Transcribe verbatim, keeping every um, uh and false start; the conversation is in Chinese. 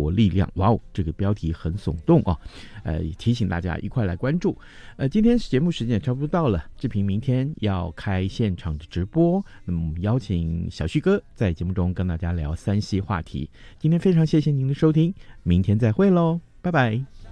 国力量。哇哦，这个标题很耸动哦，呃，提醒大家一块来关注。呃，今天节目时间也差不多到了，志平明天要开现场的直播，那么我们邀请小旭哥在节目中跟大家聊三系话题。今天非常谢谢您的收听，明天再会喽，拜拜。